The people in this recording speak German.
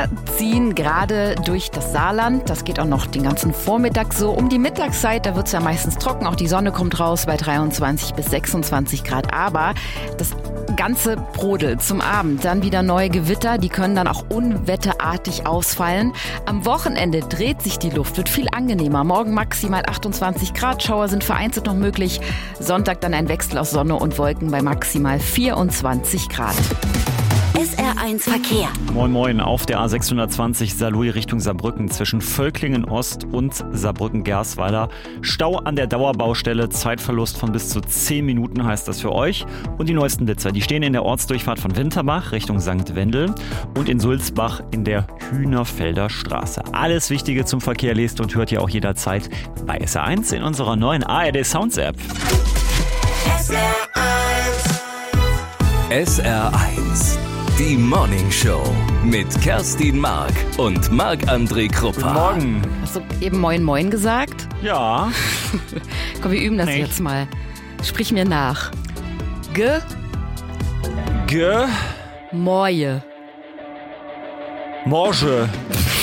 Gewitter ziehen gerade durch das Saarland. Das geht auch noch den ganzen Vormittag so. Um die Mittagszeit, da wird es ja meistens trocken. Auch die Sonne kommt raus bei 23 bis 26 Grad. Aber das Ganze brodelt zum Abend. Dann wieder neue Gewitter. Die können dann auch unwetterartig ausfallen. Am Wochenende dreht sich die Luft, wird viel angenehmer. Morgen maximal 28 Grad. Schauer sind vereinzelt noch möglich. Sonntag dann ein Wechsel aus Sonne und Wolken bei maximal 24 Grad. SR1 Verkehr. Moin Moin, auf der A620 Saarlouis Richtung Saarbrücken zwischen Völklingen Ost und Saarbrücken-Gersweiler. Stau an der Dauerbaustelle, Zeitverlust von bis zu 10 Minuten heißt das für euch. Und die neuesten Blitzer, die stehen in der Ortsdurchfahrt von Winterbach Richtung St. Wendel und in Sulzbach in der Hühnerfelder Straße. Alles Wichtige zum Verkehr lest und hört ihr auch jederzeit bei SR1 in unserer neuen ARD Sounds App. SR1 Die Morning Show mit Kerstin Mark und Marc-André Kruppa. Guten Morgen. Hast du eben Moin Moin gesagt? Ja. Komm, wir üben das Nicht. jetzt mal. Sprich mir nach. Ge. Moje. Morge.